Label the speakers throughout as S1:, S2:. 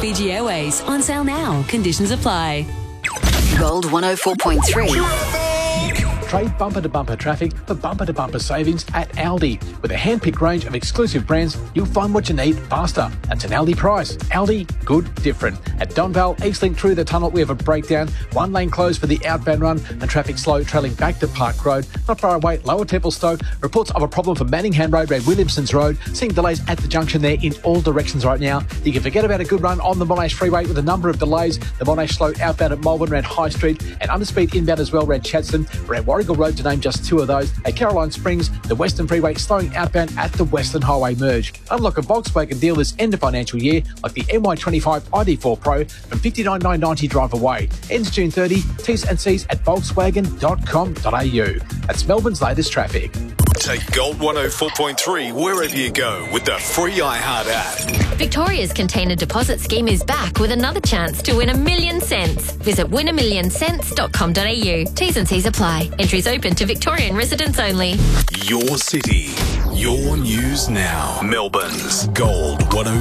S1: Fiji Airways. On sale now. Conditions apply. Gold 104.3.
S2: Trade bumper-to-bumper traffic for bumper-to-bumper savings at Aldi. With a hand-picked range of exclusive brands, you'll find what you need faster. That's an Aldi price. Aldi, good, different. At Donvale, Eastlink through the tunnel, we have a breakdown. One lane closed for the outbound run and traffic slow trailing back to Park Road. Not far away, Lower Templestowe. Reports of a problem for Manningham Road around Williamson's Road. Seeing delays at the junction there in all directions right now. You can forget about a good run on the Monash Freeway with a number of delays. The Monash slow outbound at Melbourne around High Street and underspeed inbound as well around Chadstone, around Warragul Road to name just two of those. At Caroline Springs, the Western Freeway slowing outbound at the Western Highway merge. Unlock a Volkswagen deal this end of financial year like the MY25 ID4 Pro from $59,990 drive away. Ends June 30. T's and C's at volkswagen.com.au. That's Melbourne's latest traffic.
S3: Take Gold 104.3 wherever you go with the free iHeart app.
S4: Victoria's container deposit scheme is back with another chance to win $1 million. Visit winamillion.com.au. T's and C's apply. Entries open to Victorian residents only.
S3: Your city, your news now. Melbourne's Gold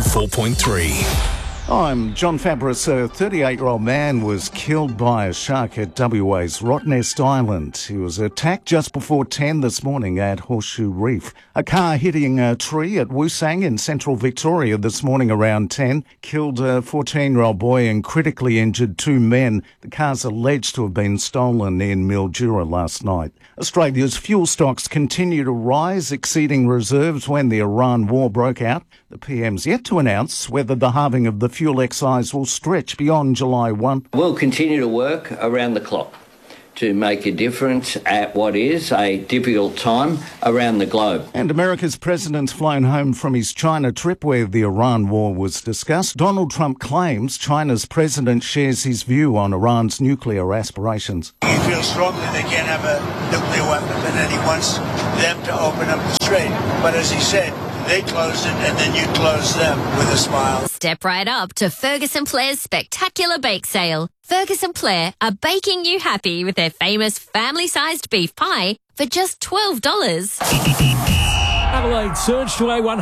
S3: 104.3.
S5: I'm John Fabris. A 38-year-old man was killed by a shark at WA's Rottnest Island. He was attacked just before 10 this morning at Horseshoe Reef. A car hitting a tree at Woosang in central Victoria this morning around 10 killed a 14-year-old boy and critically injured two men. The car's alleged to have been stolen in Mildura last night. Australia's fuel stocks continue to rise, exceeding reserves when the Iran war broke out. The PM's yet to announce whether the halving of the fuel excise will stretch beyond July 1.
S6: We'll continue to work around the clock to make a difference at what is a difficult time around the globe.
S5: And America's president's flown home from his China trip where the Iran war was discussed. Donald Trump claims China's president shares his view on Iran's nuclear aspirations.
S7: He feels strongly they can't have a nuclear weapon, and then he wants them to open up the strait. But as he said, they closed it and then you closed them with a smile.
S4: Step right up to Ferguson Blair's spectacular bake sale. Ferguson Blair are baking you happy with their famous family-sized beef pie for just $12.
S8: Adelaide surged to a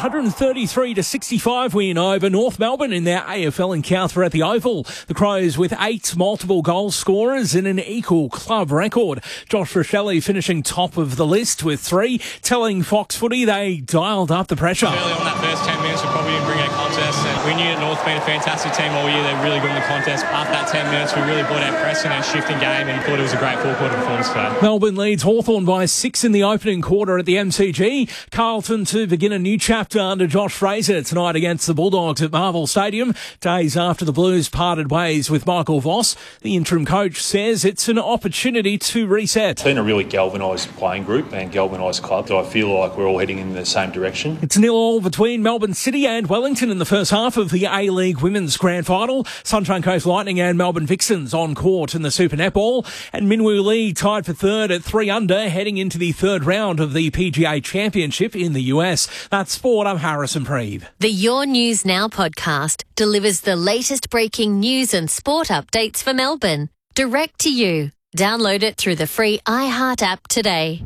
S8: 133-65 win over North Melbourne in their AFL encounter at the Oval. The Crows with 8 multiple goal scorers in an equal club record. Josh Rochelle finishing top of the list with 3, telling Fox Footy they dialed up the pressure.
S9: Early on that first 10 minutes we probably didn't bring a contest, and we knew that North had been a fantastic team all year. They're really good in the contest. After that 10 minutes we really brought our press and our shifting game and thought it was a great four-quarter performance today.
S8: Melbourne leads Hawthorn by 6 in the opening quarter at the MCG. Carlton to begin a new chapter under Josh Fraser tonight against the Bulldogs at Marvel Stadium. Days after the Blues parted ways with Michael Voss, the interim coach says it's an opportunity to reset.
S10: It's been a really galvanised playing group and galvanised club, so I feel like we're all heading in the same direction.
S8: It's 0-0 between Melbourne City and Wellington in the first half of the A-League Women's Grand Final. Sunshine Coast Lightning and Melbourne Vixens on court in the Super Netball. And Minwoo Lee tied for third at 3 under, heading into the third round of the PGA Championship in the US. That's sport. I'm Harrison Preeve.
S4: The Your News Now podcast delivers the latest breaking news and sport updates for Melbourne, direct to you. Download it through the free iHeart app today.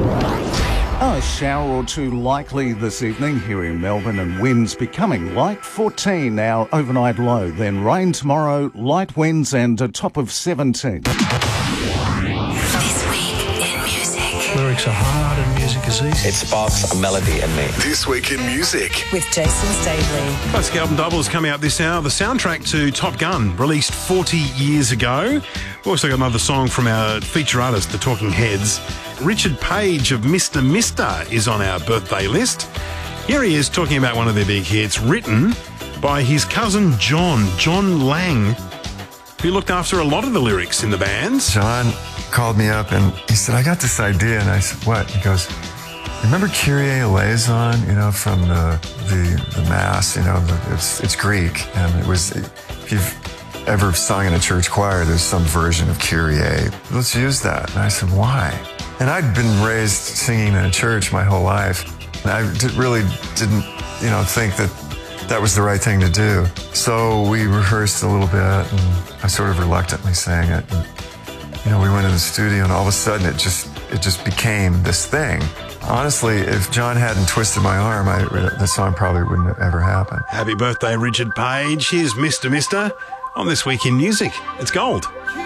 S5: A shower or two likely this evening here in Melbourne and winds becoming light. 14 our overnight low. Then rain tomorrow, light winds and a top of 17.
S1: This week in music.
S11: Lyrics are hard and music is easy.
S12: It sparks a melody in me.
S3: This week in music.
S1: With Jason Stavely.
S13: Classic album doubles coming out this hour. The soundtrack to Top Gun, released 40 years ago. We've also got another song from our feature artist, The Talking Heads. Richard Page of Mr. Mister is on our birthday list. Here he is talking about one of their big hits, written by his cousin John Lang, who looked after a lot of the lyrics in the band.
S14: John called me up and he said, I got this idea. And I said, what? He goes, remember Kyrie eleison, from the Mass, it's Greek. And it was, if you've ever sung in a church choir, there's some version of Kyrie. Let's use that. And I said, why? And I'd been raised singing in a church my whole life. And I really didn't, think that was the right thing to do. So we rehearsed a little bit, and I sort of reluctantly sang it. And, we went in the studio, and all of a sudden it just became this thing. honestly, if John hadn't twisted my arm, the song probably wouldn't have ever happened.
S13: Happy birthday, Richard Page. Here's Mr. Mister on This Week in Music. It's gold.